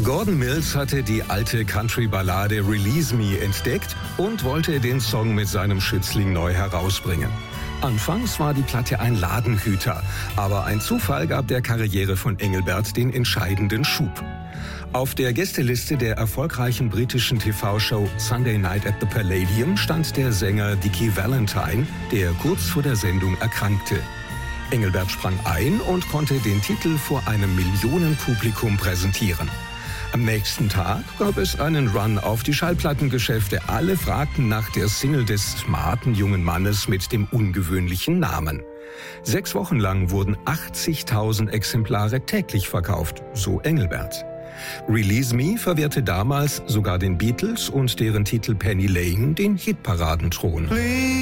Gordon Mills hatte die alte Country-Ballade Release Me entdeckt und wollte den Song mit seinem Schützling neu herausbringen. Anfangs war die Platte ein Ladenhüter, aber ein Zufall gab der Karriere von Engelbert den entscheidenden Schub. Auf der Gästeliste der erfolgreichen britischen TV-Show Sunday Night at the Palladium stand der Sänger Dickie Valentine, der kurz vor der Sendung erkrankte. Engelbert sprang ein und konnte den Titel vor einem Millionenpublikum präsentieren. Am nächsten Tag gab es einen Run auf die Schallplattengeschäfte. Alle fragten nach der Single des smarten jungen Mannes mit dem ungewöhnlichen Namen. 6 Wochen lang wurden 80.000 Exemplare täglich verkauft, so Engelbert. Release Me verwehrte damals sogar den Beatles und deren Titel Penny Lane den Hitparadenthron.